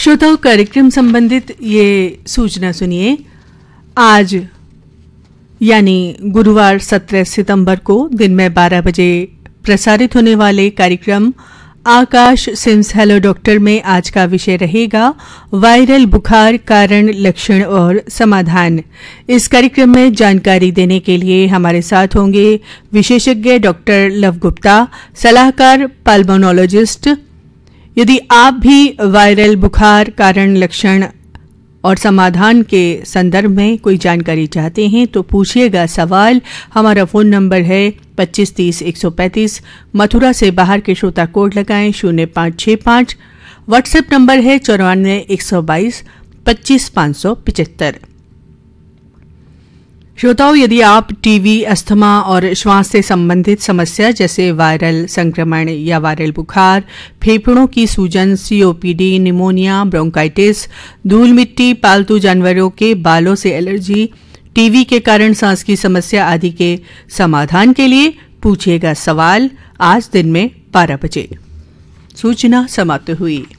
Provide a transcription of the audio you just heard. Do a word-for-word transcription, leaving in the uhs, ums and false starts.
श्रोताओं, कार्यक्रम संबंधित ये सूचना सुनिए। आज यानी गुरुवार सत्रह सितंबर को दिन में बारह बजे प्रसारित होने वाले कार्यक्रम आकाश सिम्स हेलो डॉक्टर में आज का विषय रहेगा वायरल बुखार, कारण, लक्षण और समाधान। इस कार्यक्रम में जानकारी देने के लिए हमारे साथ होंगे विशेषज्ञ डॉक्टर लव गुप्ता, सलाहकार पल्मोनोलॉजिस्ट। यदि आप भी वायरल बुखार, कारण, लक्षण और समाधान के संदर्भ में कोई जानकारी चाहते हैं तो पूछिएगा सवाल। हमारा फोन नंबर है पच्चीस तीस एक सौ पैंतीस। मथुरा से बाहर के श्रोता कोड लगाएं शून्य पाँच छः पाँच। व्हाट्सएप नंबर है चौरानवे एक सौ बाईस पच्चीस पाँच सौ पिचहत्तर। श्रोताओं, यदि आप टीबी, अस्थमा और श्वास से संबंधित समस्या जैसे वायरल संक्रमण या वायरल बुखार, फेफड़ों की सूजन, सीओपीडी, निमोनिया, ब्रोंकाइटिस, धूल मिट्टी, पालतू जानवरों के बालों से एलर्जी, टीबी के कारण सांस की समस्या आदि के समाधान के लिए पूछिएगा सवाल आज दिन में बारह बजे। सूचना समाप्त हुई।